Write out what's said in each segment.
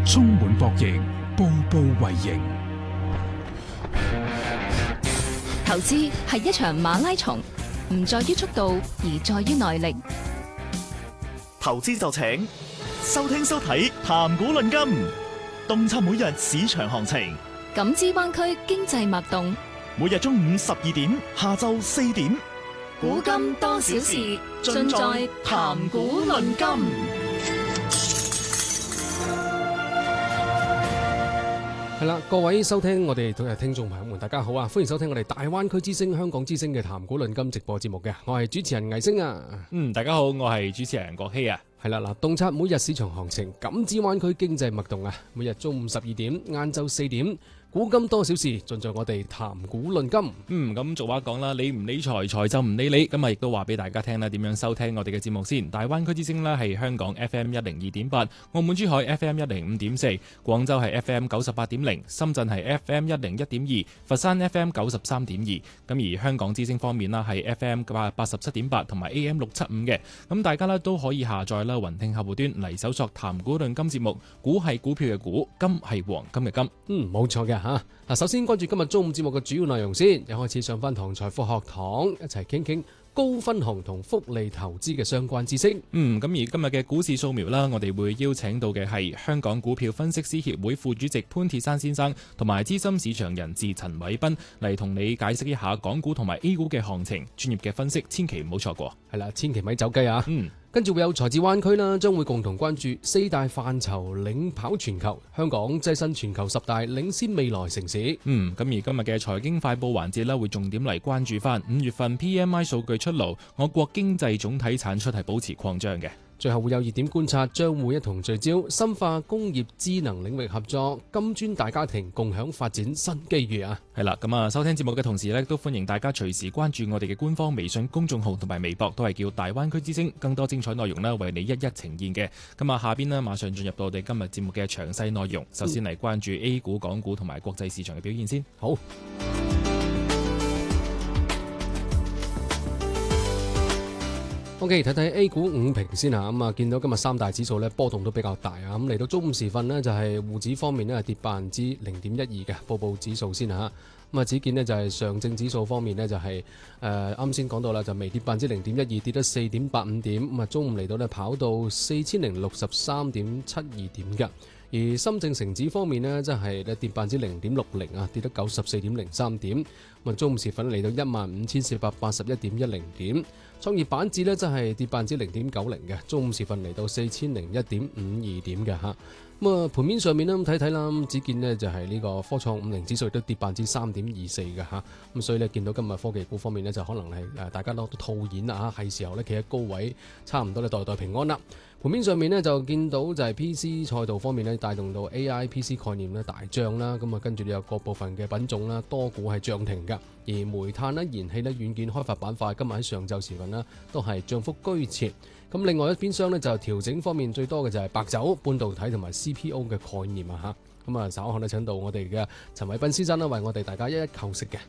充滿博弈，步步為營。 投資係一場馬拉松，唔在於速度，而在於耐力。 投資就請收聽收睇談股論金，洞察每日市場行情， 感知灣區經濟脈動。 每日中午12點，下晝4點， 古今多少事，盡在談股論金。 係啦，各位收聽我哋嘅聽眾朋友們，大家好啊！歡迎收聽我哋大灣區之聲、香港之聲嘅談股論金直播節目嘅，我係主持人魏星啊。 大家好，我係主持人郭希啊。 係啦，嗱，洞察每日市場行情，感知灣區經濟脈動啊！每日中午12點、晏晝4點，古今多少事，盡在我哋談股論金。 咁俗話講啦，你唔理財，財就唔理你。咁啊，亦都話俾大家聽啦，點樣收聽我哋嘅節目先。大灣區之聲呢係香港 FM 102.8，澳門珠海 FM 105.4，廣州係 FM 98.0，深圳係 FM 101.2，佛山 FM 93.2。咁而香港之聲方面啦，係 FM 87.8同埋 AM 675嘅。咁大家呢都可以下載啦雲聽客戶端嚟搜索談股論金節目。股係股票嘅股，金係黃金嘅金。 冇錯嘅。嗱，首先關注今日中午節目嘅主要內容先，一開始上翻堂財富學堂，一齊傾傾高分紅同複利投資嘅相關知識。 咁而今日嘅股市掃描啦，我哋會邀請到嘅係香港股票分析師協會副主席潘鐵珊先生，同埋資深市場人士陳偉斌嚟同你解釋一下港股同埋 A 股嘅行情，專業嘅分析，千祈唔好錯過。 係啦，千祈咪走雞啊！跟住會有財智灣區啦，將會共同關注4大範疇領跑全球，香港躋身全球10大領先未來城市。 咁而今日嘅財經快報環節啦，會重點嚟關注翻5月份 PMI 數據出爐，我國經濟總體產出係保持擴張嘅。 最後會有熱點觀察，將會一同聚焦深化工業智能領域合作，金磚大家庭共享發展新機遇啊！ 係啦，咁啊收聽節目嘅同時呢，都歡迎大家隨時關注我哋嘅官方微信公眾號同埋微博，都係叫大灣區之聲，更多精彩內容呢，為你一一呈現嘅。咁啊下邊呢，馬上進入到我哋今日節目嘅詳細內容。首先嚟關注 A 股、港股同埋國際市場嘅表現先。 好。OK， 睇睇 A 股5評先啊，咁啊見到今日3大指數咧波動都比較大啊，咁嚟到中午時分呢，就係滬指方面呢，跌0.12%嘅，報指數先嚇。咁啊，只見呢，就係上證指數方面呢，就係啱先講到啦，就微跌0.12%，跌得4.85點，咁啊中午嚟到呢，跑到4063.72點嘅。而深證成指方面呢，即係跌0.60%啊，跌得94.03點。咁啊，中午時分嚟到15,481.10點。創業板指呢，即係跌0.90%嘅，中午時分嚟到4001.52點嘅嚇。咁啊，盤面上面呢，咁睇睇啦，只見呢，就係呢個科創50指數亦都跌3.24%嘅嚇。咁所以呢，見到今日科技股方面呢，就可能係大家都套現啦嚇，係時候呢，企喺高位，差唔多呢，代代平安啦。盤面上面呢，就見到就係 PC 賽道方面呢，帶動到 AI PC 概念呢大漲啦，咁啊跟住有各部分嘅品種啦，多股係漲停㗎。而煤炭啦、燃氣啦、軟件開發板塊今日喺上晝時分啦，都係漲幅居前。咁另外一邊廂呢，就調整方面最多嘅就係白酒、半導體同埋 CPO 嘅概念啊嚇。咁啊稍後呢，請到我哋嘅陳偉斌先生啦，為我哋大家一一構析嘅。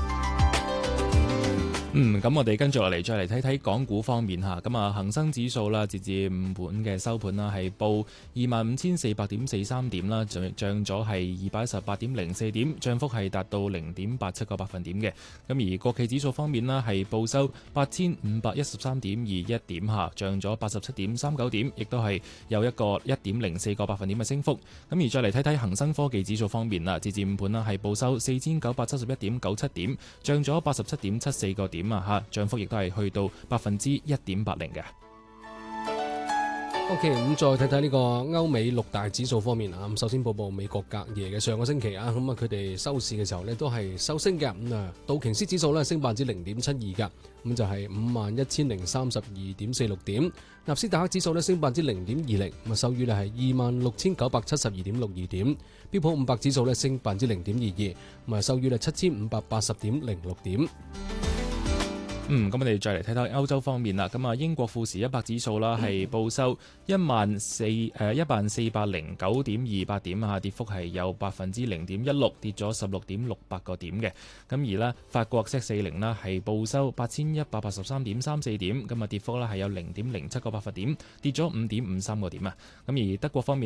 咁我哋跟住落嚟再嚟睇睇港股方面嚇，咁啊恒生指數啦，截至午盤嘅收盤啦，係報25,400.43點啦，漲咗係218.04點，漲幅係達到0.87個百分點嘅。咁而國企指數方面啦，係報收8,513.21點嚇，漲咗87.39點，亦都係有一個1.04個百分點嘅升幅。咁而再嚟睇睇恒生科技指數方面啦，截至午盤啦，係報收4,971.97點，漲咗87.74個點啊嚇，漲幅亦都係去到1.80%嘅。 OK， 咁再睇睇呢個歐美6大指數方面啊，咁首先報報美國隔夜嘅上個星期啊，咁啊佢哋收市嘅時候呢都係收升嘅，咁啊道瓊斯指數呢升0.72%㗎，咁就係51,032.46點，納斯達克指數呢升0.20%，咁啊收於呢係26,972.62點，標普500指數呢升0.22%，咁啊收於呢7,580.06點。 咁我哋再嚟睇睇歐洲方面啦。咁啊，英國富時100指數啦，係報收1409.28點啊，跌幅係有0.16%，跌咗16.68個點嘅。咁而呢，法國 CAC 40啦係報收8183.34點，咁啊跌幅啦係有0.07個百分點，跌咗5.53個點啊。咁而德國方面